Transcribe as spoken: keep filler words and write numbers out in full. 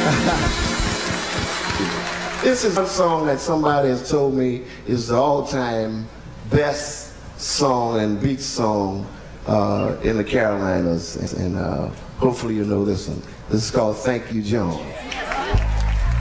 This is one song that somebody has told me is the all-time best song and beach song uh, in the Carolinas, and uh, hopefully you know this one. This is called Thank You, John.